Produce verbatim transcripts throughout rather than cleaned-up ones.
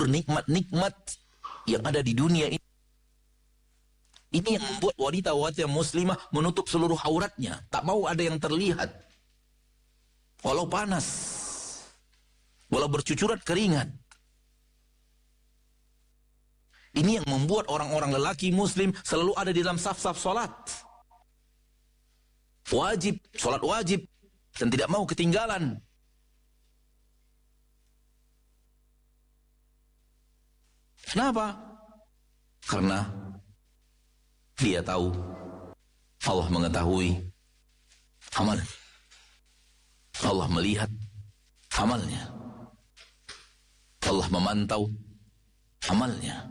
nikmat-nikmat yang ada di dunia ini. Ini yang membuat wanita-wanita muslimah menutup seluruh auratnya. Tak mau ada yang terlihat. Walau panas. Walau bercucuran keringat. Ini yang membuat orang-orang lelaki muslim selalu ada di dalam saf-saf salat. Wajib, salat wajib. Dan tidak mau ketinggalan. Kenapa? Karena dia tahu Allah mengetahui amal. Allah melihat amalnya. Allah memantau amalnya.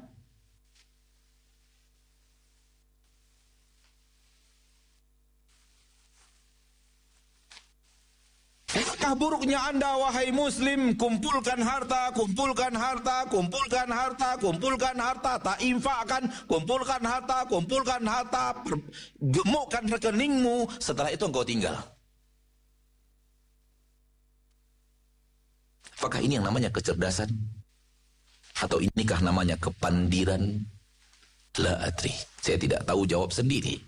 Apakah buruknya Anda wahai muslim, kumpulkan harta, kumpulkan harta, kumpulkan harta, kumpulkan harta, tak infakkan, kumpulkan harta, kumpulkan harta, gemukkan rekeningmu, setelah itu engkau tinggal. Apakah ini yang namanya kecerdasan? Atau inikah namanya kepandiran? La adri. Saya tidak tahu, jawab sendiri.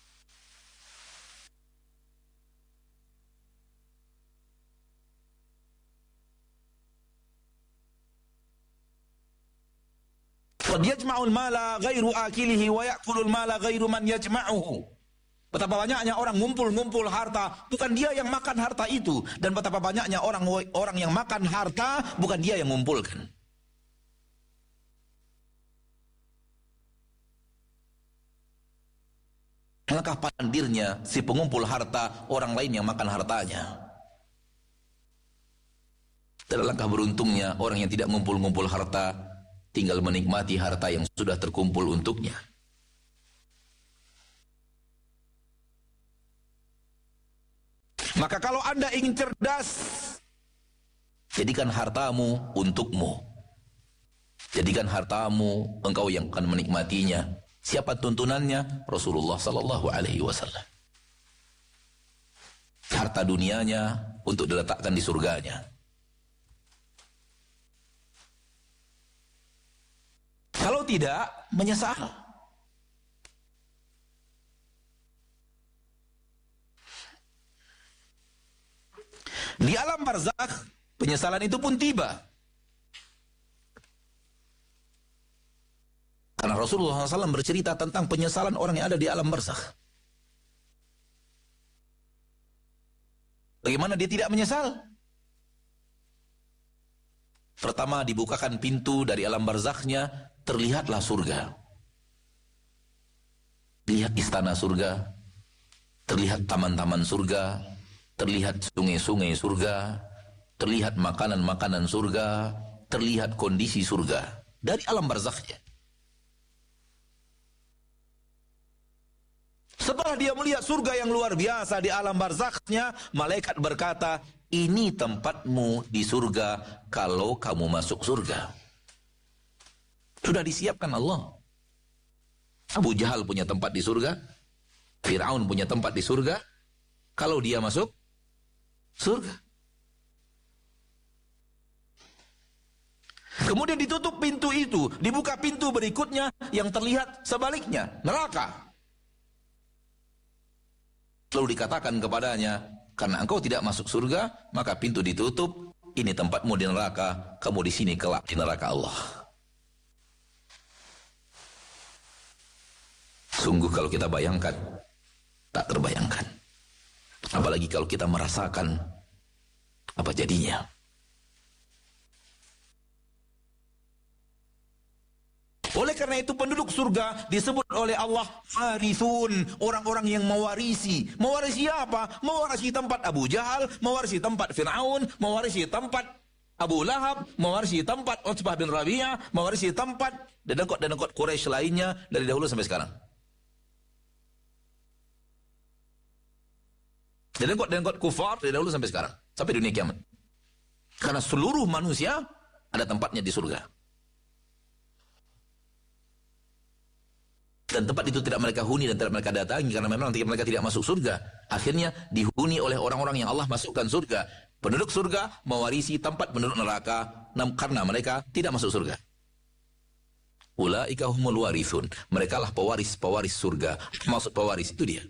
Qad yajma'ul mala ghairu akilihi wa ya'kulul mala ghairu man yajma'uhu. Betapa banyaknya orang ngumpul-ngumpul harta, bukan dia yang makan harta itu, dan betapa banyaknya orang orang yang makan harta, bukan dia yang mengumpulkan. Alangkah pandirnya si pengumpul harta, orang lain yang makan hartanya. Dan alangkah beruntungnya orang yang tidak mengumpul-ngumpul harta, tinggal menikmati harta yang sudah terkumpul untuknya. Maka kalau Anda ingin cerdas, jadikan hartamu untukmu. Jadikan hartamu engkau yang akan menikmatinya. Siapa tuntunannya? Rasulullah sallallahu alaihi wasallam. Harta dunianya untuk diletakkan di surganya. Kalau tidak, menyesal. Di alam barzakh, penyesalan itu pun tiba. Karena Rasulullah shallallahu alaihi wasallam bercerita tentang penyesalan orang yang ada di alam barzakh. Bagaimana dia tidak menyesal? Pertama, dibukakan pintu dari alam barzakhnya, terlihatlah surga. Lihat istana surga, terlihat taman-taman surga, terlihat sungai-sungai surga, terlihat makanan-makanan surga, terlihat kondisi surga dari alam barzakhnya. Setelah dia melihat surga yang luar biasa di alam barzakhnya, malaikat berkata, ini tempatmu di surga kalau kamu masuk surga. Sudah disiapkan Allah. Abu Jahal punya tempat di surga, Fir'aun punya tempat di surga, kalau dia masuk surga. Kemudian ditutup pintu itu, dibuka pintu berikutnya yang terlihat sebaliknya, neraka. Lalu dikatakan kepadanya, karena engkau tidak masuk surga, maka pintu ditutup, ini tempatmu di neraka, kamu di sini kelak di neraka Allah. Sungguh kalau kita bayangkan, tak terbayangkan. Apalagi kalau kita merasakan apa jadinya. Oleh karena itu penduduk surga disebut oleh Allah warithun, orang-orang yang mewarisi. Mewarisi apa? Mewarisi tempat Abu Jahal, mewarisi tempat Fir'aun, mewarisi tempat Abu Lahab, mewarisi tempat Utbah bin Rabi'ah, mewarisi tempat dedengkot-dedengkot Quraisy lainnya dari dahulu sampai sekarang. Dedengkot-dedengkot kufar dari dahulu sampai sekarang, sampai dunia kiamat. Karena seluruh manusia ada tempatnya di surga. Dan tempat itu tidak mereka huni dan tidak mereka datangi, karena memang nanti mereka tidak masuk surga. Akhirnya dihuni oleh orang-orang yang Allah masukkan surga. Penduduk surga mewarisi tempat penduduk neraka karena mereka tidak masuk surga. Ulaika humul warithun. Mereka lah pewaris-pewaris surga. Maksud pewaris itu dia.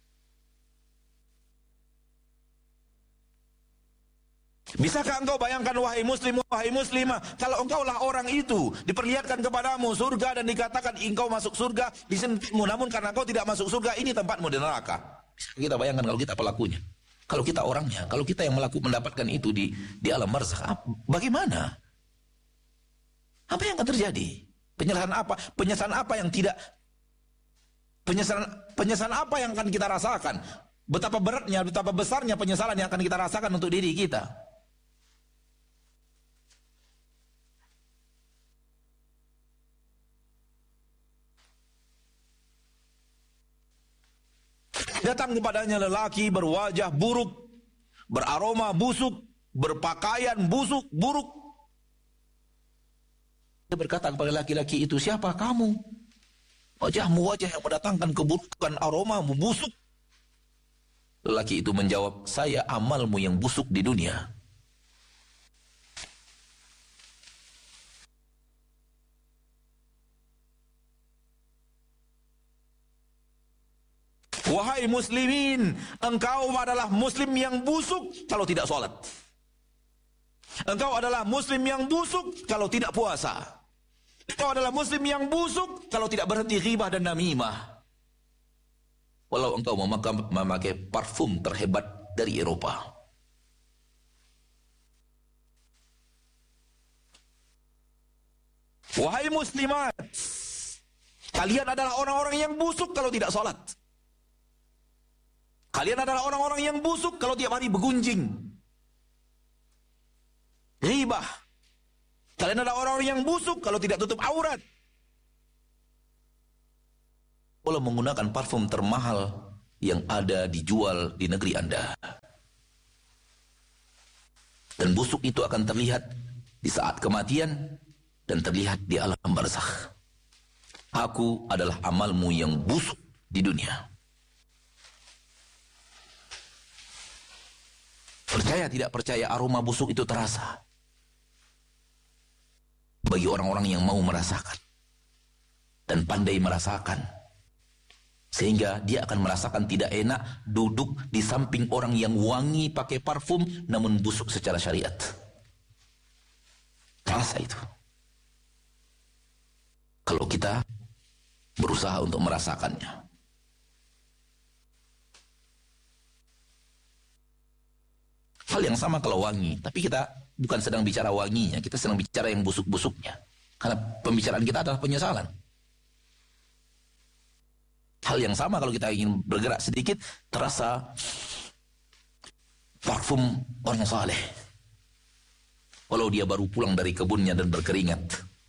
Bisakah engkau bayangkan wahai muslim, wahai muslimah, kalau engkau lah orang itu, diperlihatkan kepadamu surga dan dikatakan engkau masuk surga di sinimu, namun karena engkau tidak masuk surga, ini tempatmu di neraka. Bisa kita bayangkan kalau kita pelakunya, kalau kita orangnya, kalau kita yang melakukan mendapatkan itu di di alam barzakh, bagaimana? Apa yang akan terjadi? Penyerahan apa? Penyesalan apa yang tidak? Penyesalan penyesalan apa yang akan kita rasakan? Betapa beratnya, betapa besarnya penyesalan yang akan kita rasakan untuk diri kita. Datang kepadanya lelaki berwajah buruk, beraroma busuk, berpakaian busuk, buruk. Dia berkata kepada laki-laki itu, siapa kamu? Wajahmu wajah yang mendatangkan keburukan, aromamu busuk. Lelaki itu menjawab, saya amalmu yang busuk di dunia. Wahai muslimin, engkau adalah muslim yang busuk kalau tidak sholat. Engkau adalah muslim yang busuk kalau tidak puasa. Engkau adalah muslim yang busuk kalau tidak berhenti ghibah dan namimah. Walau engkau memakai, memakai parfum terhebat dari Eropa. Wahai muslimat, kalian adalah orang-orang yang busuk kalau tidak sholat. Kalian adalah orang-orang yang busuk kalau tiap hari bergunjing, ghibah. Kalian adalah orang-orang yang busuk kalau tidak tutup aurat. Walau menggunakan parfum termahal yang ada dijual di negeri Anda. Dan busuk itu akan terlihat di saat kematian dan terlihat di alam barzakh. Aku adalah amalmu yang busuk di dunia. Percaya tidak percaya, aroma busuk itu terasa bagi orang-orang yang mau merasakan dan pandai merasakan, sehingga dia akan merasakan tidak enak duduk di samping orang yang wangi pakai parfum namun busuk secara syariat. Terasa itu kalau kita berusaha untuk merasakannya. Hal yang sama kalau wangi, tapi kita bukan sedang bicara wanginya, kita sedang bicara yang busuk-busuknya. Karena pembicaraan kita adalah penyesalan. Hal yang sama kalau kita ingin bergerak sedikit, terasa parfum orang saleh. Walau dia baru pulang dari kebunnya dan berkeringat.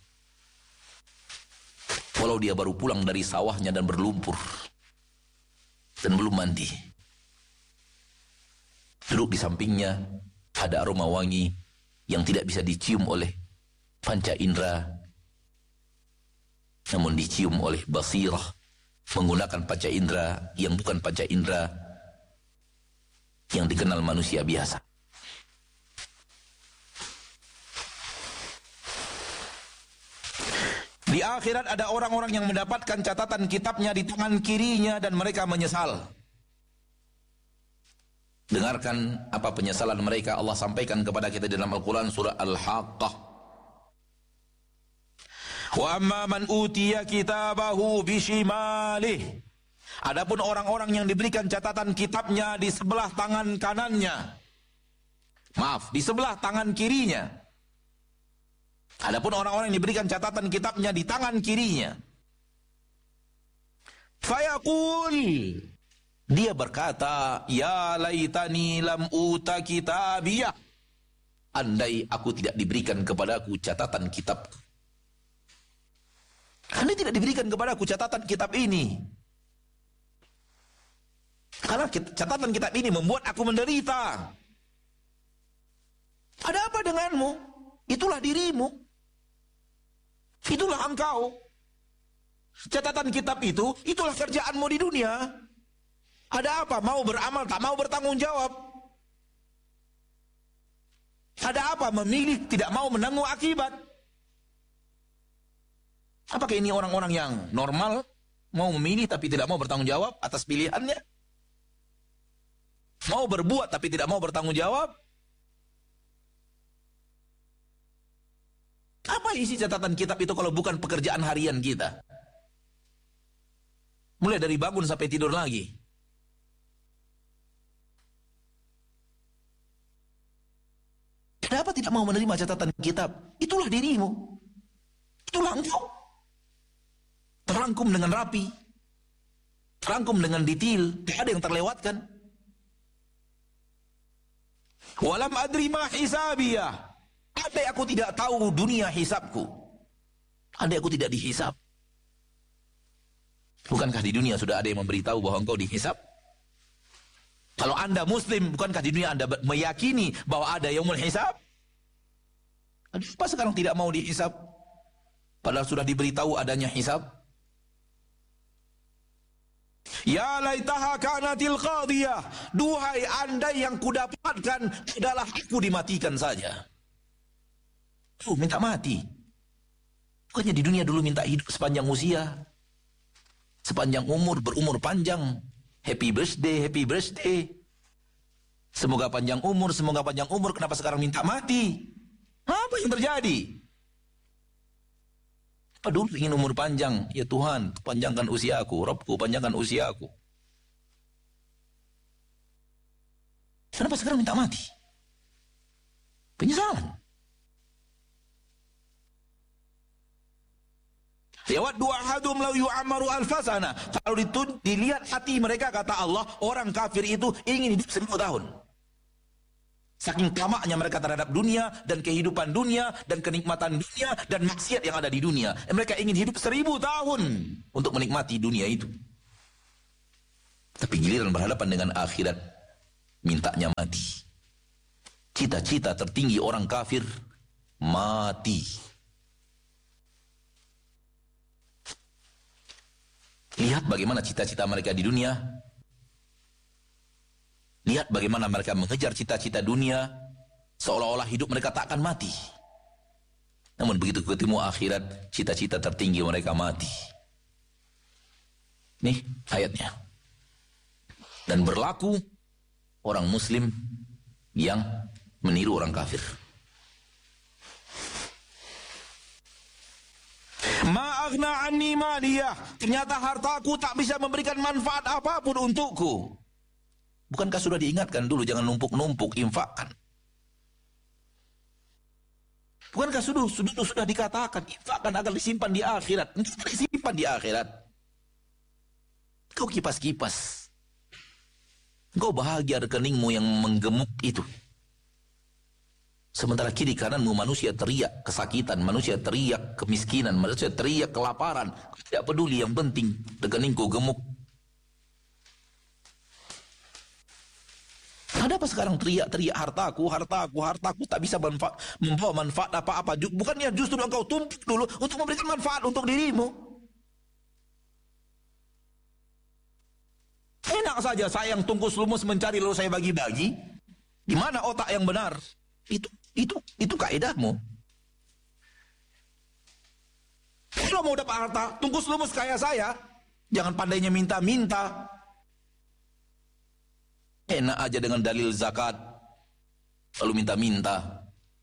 Walau dia baru pulang dari sawahnya dan berlumpur. Dan belum mandi. Duduk di sampingnya ada aroma wangi yang tidak bisa dicium oleh panca indera, namun dicium oleh basirah, menggunakan panca indera yang bukan panca indera yang dikenal manusia biasa. Di akhirat ada orang-orang yang mendapatkan catatan kitabnya di tangan kirinya dan mereka menyesal. Dengarkan apa penyesalan mereka. Allah sampaikan kepada kita dalam Al-Quran surah Al-Haqqah. Wa amma man utiya kitabahu bishimalih. Adapun orang-orang yang diberikan catatan kitabnya di sebelah tangan kanannya. Maaf, di sebelah tangan kirinya. Adapun orang-orang yang diberikan catatan kitabnya di tangan kirinya. Fayaqul, dia berkata, ya laitani lam uta kitabiyah. Andai aku tidak diberikan kepadaku catatan kitabku. Andai tidak diberikan kepadaku catatan kitab ini. Karena catatan kitab ini membuat aku menderita. Ada apa denganmu? Itulah dirimu. Itulah engkau. Catatan kitab itu, itulah kerjaanmu di dunia. Ada apa? Mau beramal, tak mau bertanggung jawab. Ada apa? Memilih, tidak mau menanggung akibat. Apakah ini orang-orang yang normal, mau memilih tapi tidak mau bertanggung jawab atas pilihannya? Mau berbuat tapi tidak mau bertanggung jawab? Apa isi catatan kitab itu kalau bukan pekerjaan harian kita? Mulai dari bangun sampai tidur lagi. Kenapa tidak mau menerima catatan kitab? Itulah dirimu. Itulah engkau. Terangkum dengan rapi. Terangkum dengan detail. Tidak ada yang terlewatkan. Walam adri ma hisabiyah. Andai aku tidak tahu dunia hisabku. Andai aku tidak dihisab. Bukankah di dunia sudah ada yang memberitahu bahwa engkau dihisab? Kalau anda muslim, bukankah di dunia anda meyakini bahwa ada yaumul hisab? Kenapa sekarang tidak mau dihisab? Padahal sudah diberitahu adanya hisab. Ya laitaha kanatil qadiyah. Duhai andai yang kudapatkan adalah aku dimatikan saja. Tuh, minta mati. Bukannya di dunia dulu minta hidup sepanjang usia. Sepanjang umur, berumur panjang. Happy birthday, happy birthday. Semoga panjang umur, semoga panjang umur. Kenapa sekarang minta mati? Apa yang terjadi? Apa dulu ingin umur panjang? Ya Tuhan, panjangkan usiaku. Robku, panjangkan usiaku. Kenapa sekarang minta mati? Penyesalan. Yawaddu ahadum law yu'ammaru alfasana. Kalau dilihat hati mereka, kata Allah, orang kafir itu ingin hidup seribu tahun. Saking tamaknya mereka terhadap dunia dan kehidupan dunia dan kenikmatan dunia dan maksiat yang ada di dunia. Mereka ingin hidup seribu tahun untuk menikmati dunia itu. Tapi giliran berhadapan dengan akhirat, mintanya mati. Cita-cita tertinggi orang kafir, mati. Lihat bagaimana cita-cita mereka di dunia. Lihat bagaimana mereka mengejar cita-cita dunia. Seolah-olah hidup mereka tak akan mati. Namun begitu ketemu akhirat, cita-cita tertinggi mereka mati. Nih ayatnya. Dan berlaku orang muslim yang meniru orang kafir. Ma'aghna anni maliyah. Ternyata hartaku tak bisa memberikan manfaat apapun untukku. Bukankah sudah diingatkan dulu jangan numpuk-numpuk, infakkan. Bukankah sudah, sudah, sudah dikatakan infakkan agar disimpan di akhirat. Disimpan di akhirat. Kau kipas-kipas. Kau bahagia rekeningmu yang menggemuk itu. Sementara kiri kananmu manusia teriak kesakitan, manusia teriak kemiskinan, manusia teriak kelaparan. Tidak peduli, yang penting rekeningku gemuk. Ada apa sekarang teriak-teriak hartaku, hartaku, hartaku tak bisa manfa membawa manfaat apa-apa. Bukannya justru engkau tumpuk dulu untuk memberikan manfaat untuk dirimu. Enak saja saya yang tungkus lumus mencari lalu saya bagi-bagi. Di mana otak yang benar? Itu itu itu kaedahmu. Kalau mau dapat harta, tungkus lumus kaya saya. Jangan pandainya minta-minta. Enak aja dengan dalil zakat, lalu minta-minta.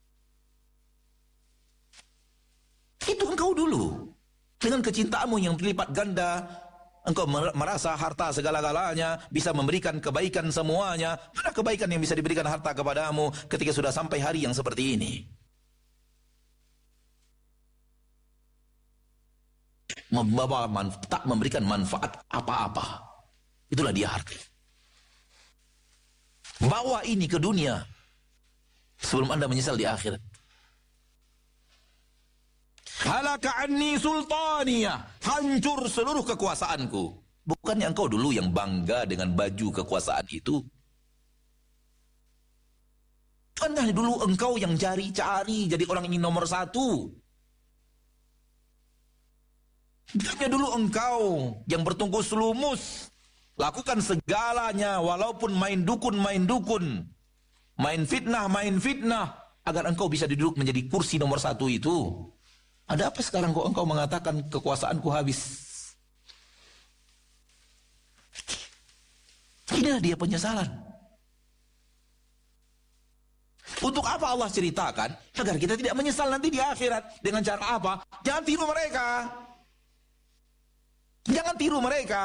Itu engkau dulu. Dengan kecintaanmu yang berlipat ganda, engkau merasa harta segala-galanya, bisa memberikan kebaikan semuanya. Mana kebaikan yang bisa diberikan harta kepadamu ketika sudah sampai hari yang seperti ini? Membawa manfaat, tak memberikan manfaat apa-apa. Itulah dia harta. Bawa ini ke dunia sebelum anda menyesal di akhirat. Halaka anni sultaniyah. Hancur seluruh kekuasaanku. Bukannya engkau dulu yang bangga dengan baju kekuasaan itu? Bukankah dulu engkau yang cari-cari jadi orang ini nomor satu? Bukannya dulu engkau yang bertungkus lumus, lakukan segalanya walaupun main dukun, main dukun, main fitnah, main fitnah, agar engkau bisa duduk menjadi kursi nomor satu itu? Ada apa sekarang kok engkau mengatakan kekuasaanku habis? Inilah dia penyesalan. Untuk apa Allah ceritakan? Agar kita tidak menyesal nanti di akhirat. Dengan cara apa? Jangan tiru mereka. Jangan tiru mereka.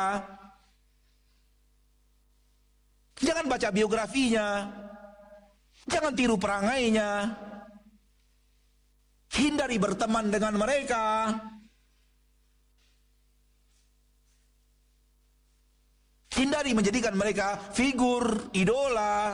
Jangan baca biografinya. Jangan tiru perangainya. Hindari berteman dengan mereka. Hindari menjadikan mereka figur, idola.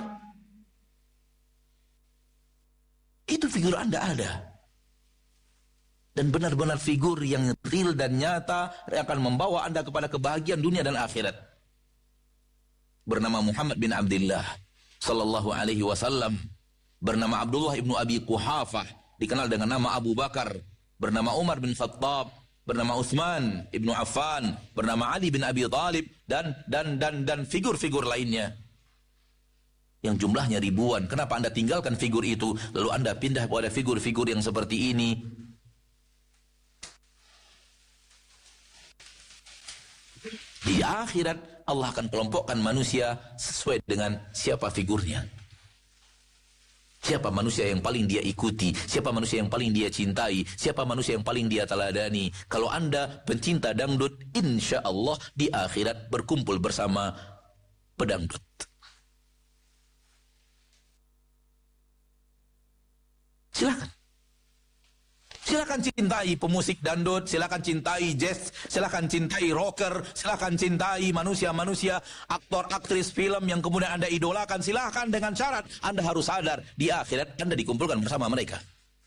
Itu figur Anda ada. Dan benar-benar figur yang real dan nyata yang akan membawa Anda kepada kebahagiaan dunia dan akhirat. Bernama Muhammad bin Abdullah sallallahu alaihi wasallam, bernama Abdullah ibnu Abi Quhafah, dikenal dengan nama Abu Bakar, bernama Umar bin Khattab, bernama Utsman ibnu Affan, bernama Ali bin Abi Thalib, dan dan dan dan figur-figur lainnya yang jumlahnya ribuan. Kenapa Anda tinggalkan figur itu lalu Anda pindah kepada figur-figur yang seperti ini? Di akhirat Allah akan kelompokkan manusia sesuai dengan siapa figurnya. Siapa manusia yang paling dia ikuti, siapa manusia yang paling dia cintai, siapa manusia yang paling dia teladani. Kalau Anda pencinta dangdut, insya Allah di akhirat berkumpul bersama pedangdut. Silakan. Silakan cintai pemusik dangdut, silakan cintai jazz, silakan cintai rocker, silakan cintai manusia-manusia, aktor, aktris film yang kemudian Anda idolakan. Silakan, dengan syarat Anda harus sadar di akhirat Anda dikumpulkan bersama mereka.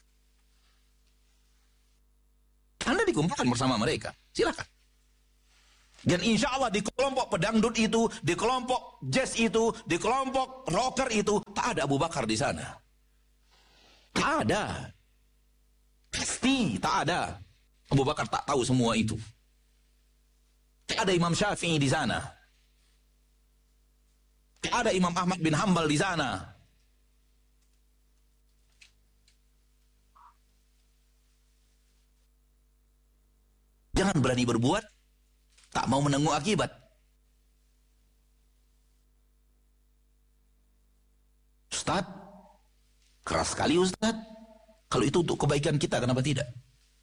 Anda dikumpulkan bersama mereka. Silakan. Dan insya Allah di kelompok pedangdut itu, di kelompok jazz itu, di kelompok rocker itu, tak ada Abu Bakar di sana. Tak ada. Pasti tak ada. Abu Bakar tak tahu semua itu. Tak ada Imam Syafi'i di sana. Tak ada Imam Ahmad bin Hanbal di sana. Jangan berani berbuat tak mau menanggung akibat. Ustaz, keras sekali Ustaz. Kalau itu untuk kebaikan kita, kenapa tidak?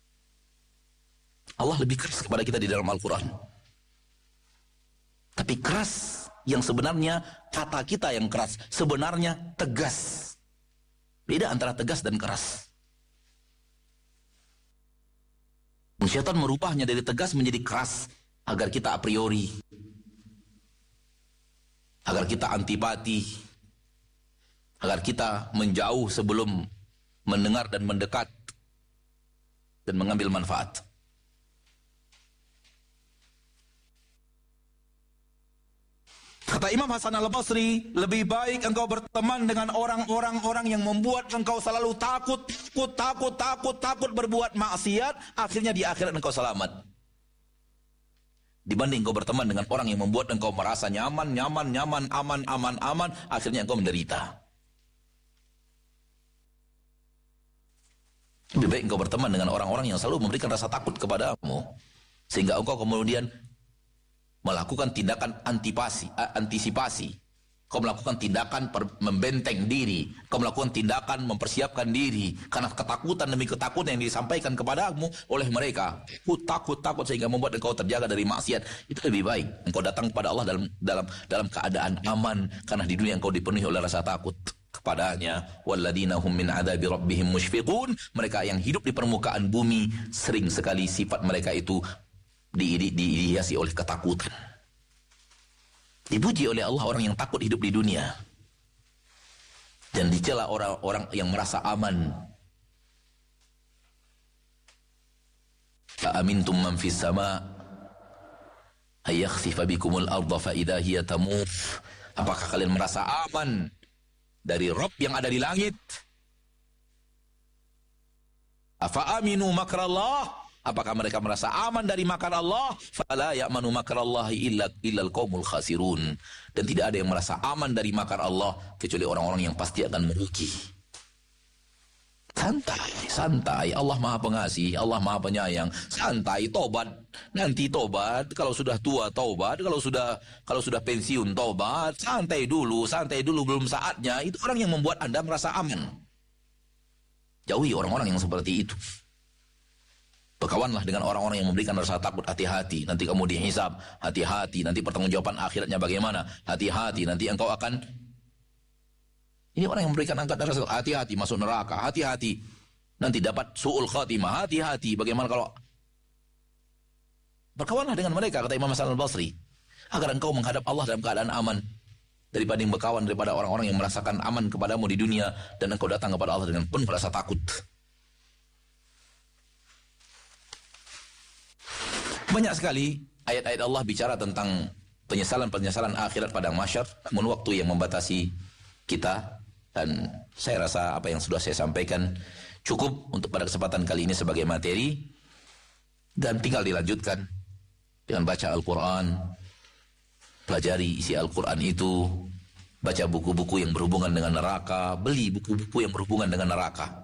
Allah lebih keras kepada kita di dalam Al-Quran. Tapi keras yang sebenarnya, kata kita yang keras, sebenarnya tegas. Beda antara tegas dan keras. Syaitan merubahnya dari tegas menjadi keras, agar kita a priori, agar kita antipati, agar kita menjauh sebelum mendengar dan mendekat dan mengambil manfaat. Kata Imam Hasan Al-Basri, lebih baik engkau berteman dengan orang-orang yang membuat engkau selalu takut, takut, takut, takut, takut berbuat maksiat, akhirnya di akhirat engkau selamat. Dibanding engkau berteman dengan orang yang membuat engkau merasa nyaman, nyaman, nyaman, aman, aman, aman, akhirnya engkau menderita. Lebih baik engkau berteman dengan orang-orang yang selalu memberikan rasa takut kepadamu, sehingga engkau kemudian melakukan tindakan antipasi, antisipasi. Kau melakukan tindakan per, membenteng diri. Kau melakukan tindakan mempersiapkan diri. Karena ketakutan demi ketakutan yang disampaikan kepadamu oleh mereka. Takut, takut, takut sehingga membuat engkau terjaga dari maksiat. Itu lebih baik. Engkau datang kepada Allah dalam dalam dalam keadaan aman. Karena di dunia engkau dipenuhi oleh rasa takut kepadanya. Walladzina hum min adzabi rabbihim musyfiqun. Mereka yang hidup di permukaan bumi, sering sekali sifat mereka itu di, di, dihiasi oleh ketakutan. Dipuji oleh Allah orang yang takut hidup di dunia, dan dicela orang-orang yang merasa aman. Fa amintum man fis sama ay yakhsifa bikumul arda fa idza hiya tamur. Apakah kalian merasa aman dari Rabb yang ada di langit? Afa aminu makrallah? Apakah mereka merasa aman dari makar Allah? Fala ya'manu makrallahi illa illal qaumul khasirun. Dan tidak ada yang merasa aman dari makar Allah kecuali orang-orang yang pasti akan merugi. Santai, santai. Allah Maha Pengasih, Allah Maha Penyayang. Santai, tobat. Nanti tobat. Kalau sudah tua, tobat. Kalau sudah kalau sudah pensiun, tobat. Santai dulu, santai dulu. Belum saatnya. Itu orang yang membuat Anda merasa aman. Jauhi orang-orang yang seperti itu. Berkawanlah dengan orang-orang yang memberikan rasa takut. Hati-hati, nanti kamu dihisab. Hati-hati, nanti pertanggungjawaban akhiratnya bagaimana. Hati-hati, nanti engkau akan... Ini orang yang memberikan angkat rasa hati-hati masuk neraka, hati-hati nanti dapat su'ul khatimah, hati-hati. Bagaimana kalau berkawanlah dengan mereka, kata Imam Hasan al-Basri, agar engkau menghadap Allah dalam keadaan aman daripada yang berkawan daripada orang-orang yang merasakan aman kepadamu di dunia dan engkau datang kepada Allah dengan penuh rasa takut. Banyak sekali ayat-ayat Allah bicara tentang penyesalan-penyesalan akhirat pada mahsyar, namun waktu yang membatasi kita. Dan saya rasa apa yang sudah saya sampaikan cukup untuk pada kesempatan kali ini sebagai materi. Dan tinggal dilanjutkan dengan baca Al-Quran. Pelajari isi Al-Quran itu. Baca buku-buku yang berhubungan dengan neraka. Beli buku-buku yang berhubungan dengan neraka.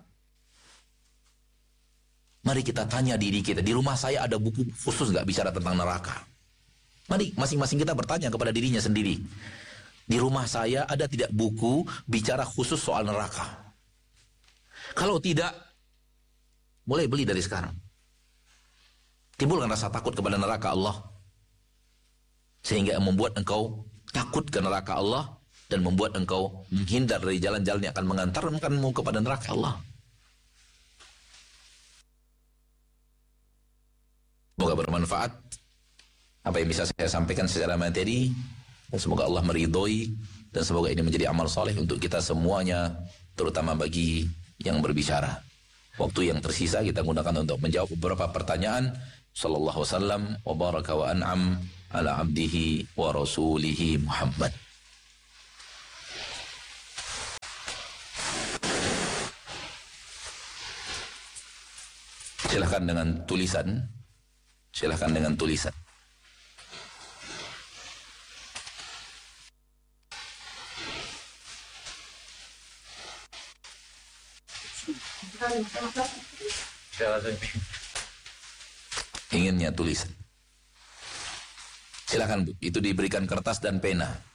Mari kita tanya diri kita. Di rumah saya ada buku khusus gak bicara tentang neraka? Mari masing-masing kita bertanya kepada dirinya sendiri. Di rumah saya ada tidak buku bicara khusus soal neraka? Kalau tidak, mulai beli dari sekarang. Timbulkan rasa takut kepada neraka Allah. Sehingga membuat engkau takut ke neraka Allah. Dan membuat engkau menghindar dari jalan-jalan yang akan mengantarkanmu kepada neraka Allah. Semoga bermanfaat apa yang bisa saya sampaikan secara materi. Dan semoga Allah meridhoi dan semoga ini menjadi amal saleh untuk kita semuanya, terutama bagi yang berbicara. Waktu yang tersisa kita gunakan untuk menjawab beberapa pertanyaan. Sallallahu wasallam wa baraka wa an'am ala abdihi wa rasulihi Muhammad. Silakan dengan tulisan. Silakan dengan tulisan. Inginnya tulisan. Silakan Bu, itu diberikan kertas dan pena.